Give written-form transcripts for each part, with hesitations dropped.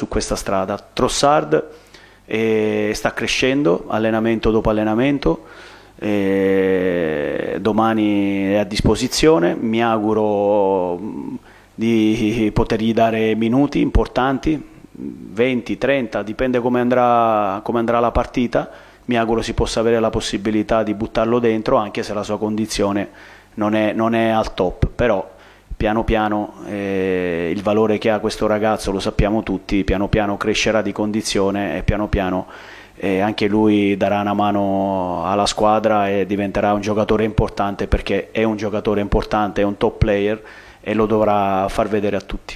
su questa strada. Trossard sta crescendo allenamento dopo allenamento, domani è a disposizione, mi auguro di potergli dare minuti importanti, 20, 30, dipende come andrà la partita. Mi auguro si possa avere la possibilità di buttarlo dentro, anche se la sua condizione non è al top, però piano piano il valore che ha questo ragazzo lo sappiamo tutti, piano piano crescerà di condizione e piano piano anche lui darà una mano alla squadra e diventerà un giocatore importante, perché è un giocatore importante, è un top player e lo dovrà far vedere a tutti.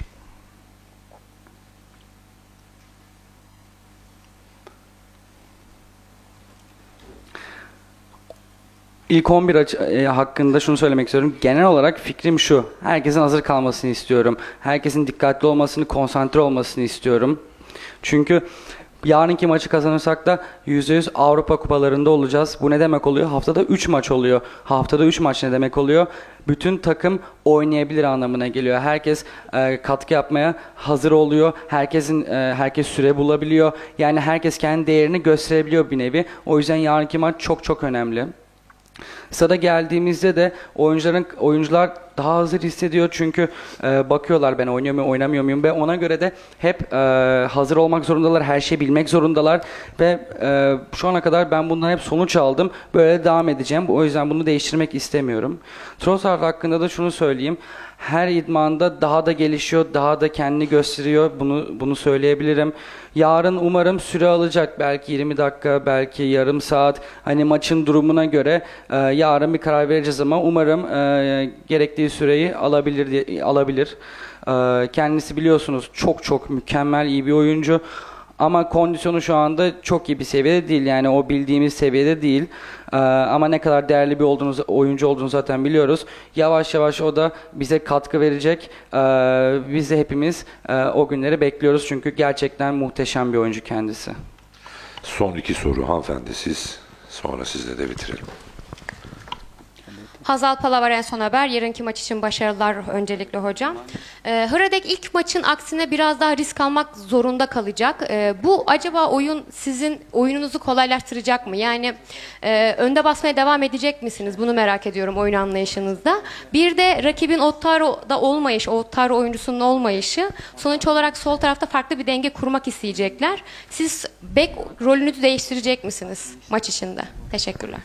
İlk 11 hakkında şunu söylemek istiyorum. Genel olarak fikrim şu. Herkesin hazır kalmasını istiyorum. Herkesin dikkatli olmasını, konsantre olmasını istiyorum. Çünkü yarınki maçı kazanırsak da %100 Avrupa kupalarında olacağız. Bu ne demek oluyor? Haftada 3 maç oluyor. Haftada 3 maç ne demek oluyor? Bütün takım oynayabilir anlamına geliyor. Herkes katkı yapmaya hazır oluyor. Herkes süre bulabiliyor. Yani herkes kendi değerini gösterebiliyor bir nevi. O yüzden yarınki maç çok çok önemli. Stada geldiğimizde de oyuncular daha hazır hissediyor, çünkü bakıyorlar ben oynuyor muyum, oynamıyor muyum, ve ona göre de hep hazır olmak zorundalar, her şeyi bilmek zorundalar ve şu ana kadar ben bundan hep sonuç aldım, böyle devam edeceğim. O yüzden bunu değiştirmek istemiyorum. Trossard hakkında da şunu söyleyeyim. Her idmanda daha da gelişiyor, daha da kendini gösteriyor. Bunu söyleyebilirim. Yarın umarım süre alacak. Belki 20 dakika, belki yarım saat. Hani maçın durumuna göre yarın bir karar vereceğiz ama umarım gerektiği süreyi alabilir. Kendisi biliyorsunuz çok çok mükemmel iyi bir oyuncu. Ama kondisyonu şu anda çok iyi bir seviyede değil. Yani o bildiğimiz seviyede değil. Ama ne kadar değerli bir oyuncu olduğunu zaten biliyoruz. Yavaş yavaş o da bize katkı verecek. Biz de hepimiz o günleri bekliyoruz. Çünkü gerçekten muhteşem bir oyuncu kendisi. Son iki soru hanımefendi siz. Sonra sizle de bitirelim. Hazal Palavar, En Son Haber. Yarınki maç için başarılar öncelikle hocam. Hradek ilk maçın aksine biraz daha risk almak zorunda kalacak. Bu acaba sizin oyununuzu kolaylaştıracak mı? Yani önde basmaya devam edecek misiniz? Bunu merak ediyorum oyun anlayışınızda. Bir de rakibin Ottaro'da olmayışı, Ottaro oyuncusunun olmayışı, sonuç olarak sol tarafta farklı bir denge kurmak isteyecekler. Siz bek rolünüzü değiştirecek misiniz maç içinde? Teşekkürler.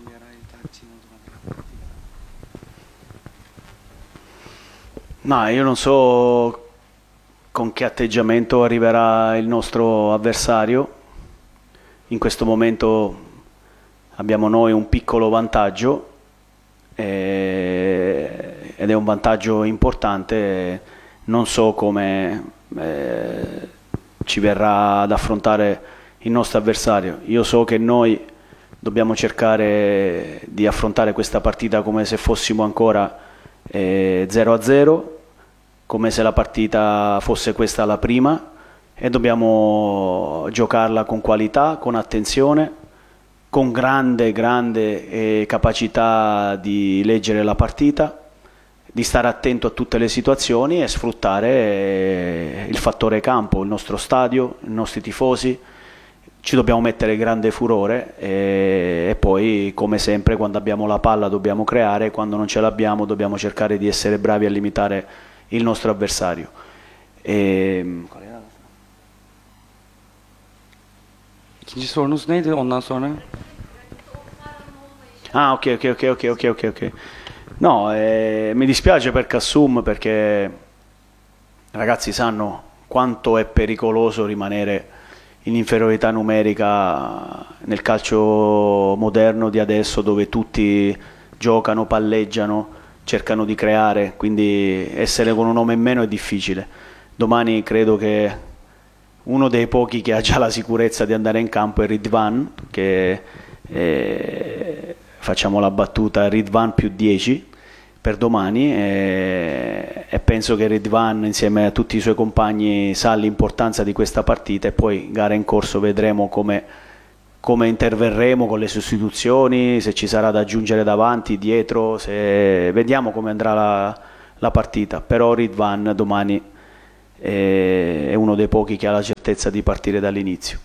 No, io non so con che atteggiamento arriverà il nostro avversario. In questo momento abbiamo noi un piccolo vantaggio ed è un vantaggio importante. Non so come ci verrà ad affrontare il nostro avversario. Io so che noi dobbiamo cercare di affrontare questa partita come se fossimo ancora 0-0, come se la partita fosse questa la prima, e dobbiamo giocarla con qualità, con attenzione, con grande capacità di leggere la partita, di stare attento a tutte le situazioni e sfruttare il fattore campo, il nostro stadio, i nostri tifosi. Ci dobbiamo mettere grande furore e poi, come sempre, quando abbiamo la palla dobbiamo creare, quando non ce l'abbiamo dobbiamo cercare di essere bravi a limitare il nostro avversario. İkinci sorunuz neydi ondan sonra? Ah, ok. No, mi dispiace per Kassum, perché ragazzi sanno quanto è pericoloso rimanere in inferiorità numerica nel calcio moderno di adesso, dove tutti giocano, palleggiano, cercano di creare, quindi essere con un uomo in meno è difficile. Domani credo che uno dei pochi che ha già la sicurezza di andare in campo è Ridvan, che facciamo la battuta Ridvan più 10 per domani, e penso che Ridvan insieme a tutti i suoi compagni sa l'importanza di questa partita, e poi gara in corso vedremo come interverremo con le sostituzioni, se ci sarà da aggiungere davanti, dietro, vediamo come andrà la partita. Però Ridvan domani è uno dei pochi che ha la certezza di partire dall'inizio.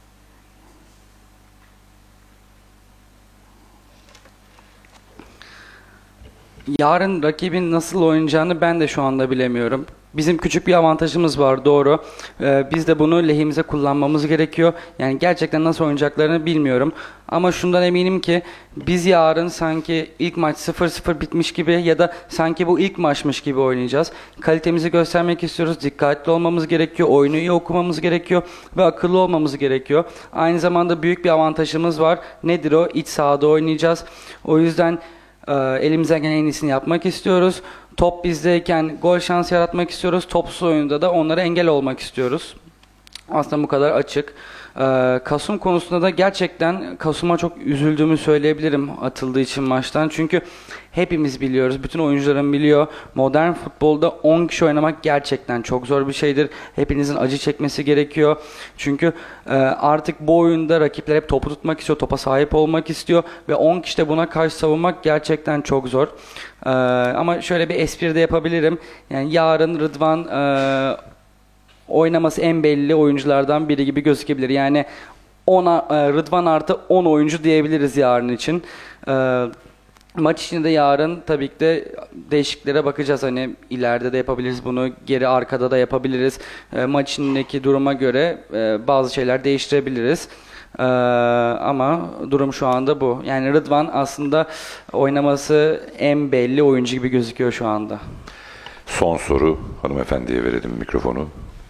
Yarın rakibin nasıl oynayacağını ben de şu anda bilemiyorum. Bizim küçük bir avantajımız var, doğru. Biz de bunu lehimize kullanmamız gerekiyor. Yani gerçekten nasıl oynayacaklarını bilmiyorum. Ama şundan eminim ki biz yarın sanki ilk maç 0-0 bitmiş gibi ya da sanki bu ilk maçmış gibi oynayacağız. Kalitemizi göstermek istiyoruz. Dikkatli olmamız gerekiyor. Oyunu iyi okumamız gerekiyor. Ve akıllı olmamız gerekiyor. Aynı zamanda büyük bir avantajımız var. Nedir o? İç sahada oynayacağız. O yüzden elimizden gelen en iyisini yapmak istiyoruz. Top bizdeyken gol şansı yaratmak istiyoruz. Topsuz oyunda da onlara engel olmak istiyoruz. Aslında bu kadar açık. Kasum konusunda da gerçekten Kasum'a çok üzüldüğümü söyleyebilirim atıldığı için maçtan. Çünkü hepimiz biliyoruz, bütün oyuncuların biliyor. Modern futbolda 10 kişi oynamak gerçekten çok zor bir şeydir. Hepinizin acı çekmesi gerekiyor. Çünkü artık bu oyunda rakipler hep topu tutmak istiyor, topa sahip olmak istiyor. Ve 10 kişi de buna karşı savunmak gerçekten çok zor. Ama şöyle bir espri de yapabilirim. Yani yarın Rıdvan oynaması en belli oyunculardan biri gibi gözükebilir. Yani Rıdvan artı 10 oyuncu diyebiliriz yarın için. Maç içinde yarın tabii ki de değişikliklere bakacağız. Hani ileride de yapabiliriz bunu, geri arkada da yapabiliriz. Maç içindeki duruma göre bazı şeyler değiştirebiliriz. Ama durum şu anda bu. Yani Rıdvan aslında oynaması en belli oyuncu gibi gözüküyor şu anda. Son soru, hanımefendiye verelim mikrofonu.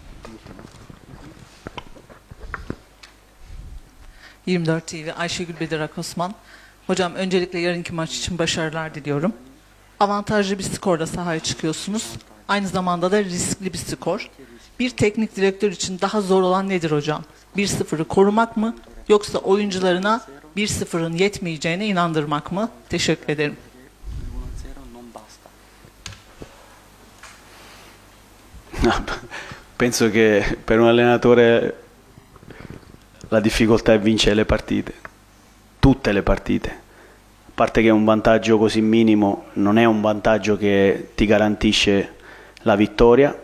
24 TV Ayşegül Bedirak Osman. Hocam öncelikle yarınki maç için başarılar diliyorum. Avantajlı bir skorla sahaya çıkıyorsunuz. Aynı zamanda da riskli bir skor. Bir teknik direktör için daha zor olan nedir hocam? 1-0'ı korumak mı yoksa oyuncularına 1-0'ın yetmeyeceğine inandırmak mı? Teşekkür ederim. Penso che per un allenatore la difficoltà è vincere le partite, tutte le partite. A parte che un vantaggio così minimo non è un vantaggio che ti garantisce la vittoria,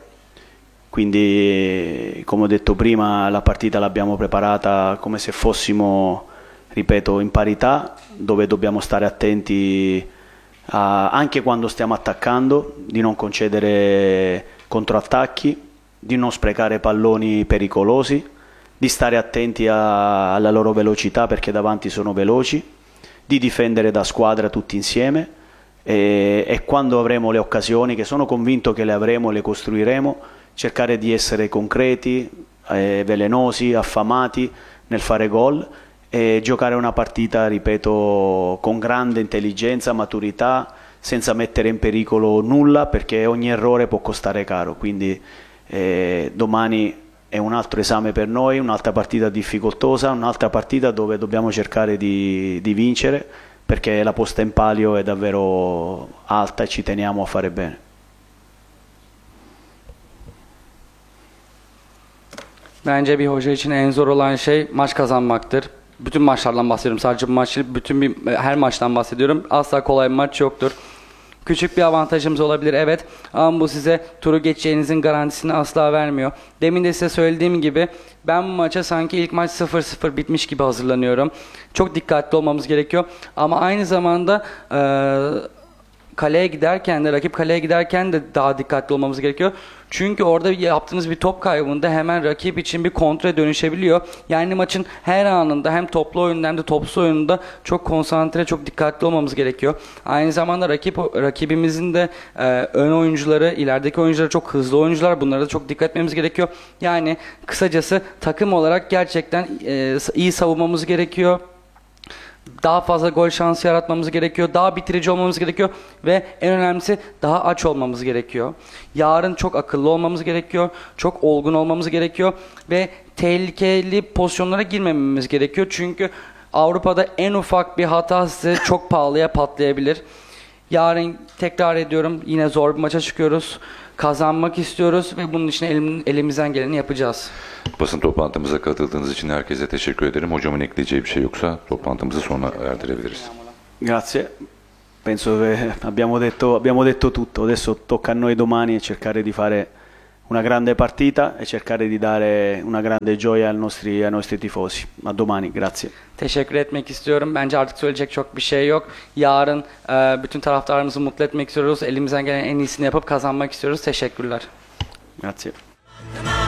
quindi come ho detto prima la partita l'abbiamo preparata come se fossimo, ripeto, in parità, dove dobbiamo stare attenti anche quando stiamo attaccando, di non concedere controattacchi, di non sprecare palloni pericolosi, di stare attenti alla loro velocità perché davanti sono veloci, di difendere da squadra tutti insieme e quando avremo le occasioni, che sono convinto che le avremo, le costruiremo, cercare di essere concreti, velenosi, affamati nel fare gol e giocare una partita, ripeto, con grande intelligenza, maturità, senza mettere in pericolo nulla perché ogni errore può costare caro. Quindi domani è un altro esame per noi, un'altra partita difficoltosa, un'altra partita dove dobbiamo cercare di vincere perché la posta in palio è davvero alta e ci teniamo a fare bene. Bence bir hoca için en zor olan şey maç kazanmaktır. Bütün maçlardan bahsediyorum. Sadece bu maç değil, her maçtan bahsediyorum. Asla kolay bir maç yoktur. Küçük bir avantajımız olabilir, evet, ama bu size turu geçeceğinizin garantisini asla vermiyor. Demin de size söylediğim gibi ben bu maça sanki ilk maç 0-0 bitmiş gibi hazırlanıyorum. Çok dikkatli olmamız gerekiyor ama aynı zamanda kaleye giderken de, rakip kaleye giderken de daha dikkatli olmamız gerekiyor. Çünkü orada yaptığımız bir top kaybında hemen rakip için bir kontra dönüşebiliyor. Yani maçın her anında hem toplu oyunda hem de topsuz oyununda çok konsantre, çok dikkatli olmamız gerekiyor. Aynı zamanda rakibimizin de ön oyuncuları, ilerideki oyuncuları çok hızlı oyuncular. Bunlara da çok dikkat etmemiz gerekiyor. Yani kısacası takım olarak gerçekten iyi savunmamız gerekiyor. Daha fazla gol şansı yaratmamız gerekiyor. Daha bitirici olmamız gerekiyor. Ve en önemlisi daha aç olmamız gerekiyor. Yarın çok akıllı olmamız gerekiyor. Çok olgun olmamız gerekiyor. Ve tehlikeli pozisyonlara girmememiz gerekiyor. Çünkü Avrupa'da en ufak bir hata size çok pahalıya patlayabilir. Yarın tekrar ediyorum yine zor bir maça çıkıyoruz. Kazanmak istiyoruz ve bunun için elimizden geleni yapacağız. Basın toplantımıza katıldığınız için herkese teşekkür ederim. Hocamın ekleyeceği bir şey yoksa toplantımızı sona erdirebiliriz. Grazie. Penso che abbiamo detto tutto. Adesso tocca a noi domani cercare di fare una grande partita e cercare di dare una grande gioia ai nostri tifosi. A domani, grazie. Teşekkür etmek istiyorum. Bence artık söyleyecek çok bir şey yok. Yarın bütün taraftarlarımızı mutlu etmek istiyoruz. Elimizden gelen en iyisini yapıp kazanmak istiyoruz. Teşekkürler. Grazie.